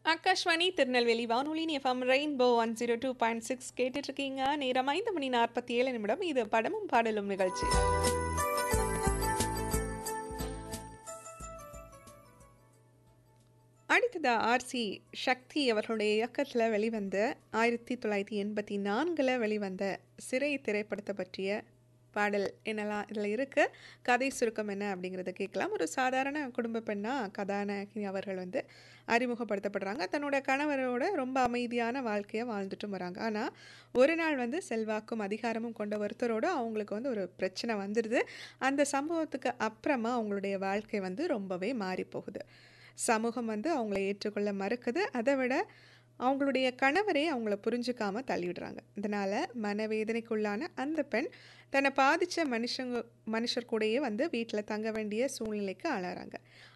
ஆகாஷ்வாணி திருநெல்வேலி வானொலியின் FM rainbow 102.6 கேட்டுட்டு இருக்கீங்க. நேரம் 5:47. இது படமும் பாடலும் நிகழ்ச்சி. அடுத்ததா ஆர்சி சக்தி அவர்களுடைய இயக்கத்தில் வெளிவந்த 1984 வெளிவந்த சிறை திரைப்படத்தை பற்றிய பாடல் என்னெல்லாம் இதில் இருக்குது, கதை சுருக்கம் என்ன அப்படிங்கிறத கேட்கலாம். ஒரு சாதாரண குடும்ப பெண்ணாக கதாநாயகி அவர்கள் வந்து அறிமுகப்படுத்தப்படுறாங்க. தன்னோட கணவரோட ரொம்ப அமைதியான வாழ்க்கையை வாழ்ந்துட்டும் வராங்க. ஆனால் ஒரு நாள் வந்து செல்வாக்கும் அதிகாரமும் கொண்ட ஒருத்தரோட அவங்களுக்கு வந்து ஒரு பிரச்சனை வந்துடுது. அந்த சம்பவத்துக்கு அப்புறமா அவங்களுடைய வாழ்க்கை வந்து ரொம்பவே மாறி போகுது. சமூகம் வந்து அவங்கள ஏற்றுக்கொள்ள மறுக்குது. அதை விட அவங்களுடைய கணவரே அவங்கள புரிஞ்சுக்காம தள்ளிவிடுறாங்க. இதனால் மனவேதனைக்குள்ளான அந்த பெண் தன்னை பாதித்த மனுஷர் கூடயே வந்து வீட்டில் தங்க வேண்டிய சூழ்நிலைக்கு ஆளாகிறாங்க.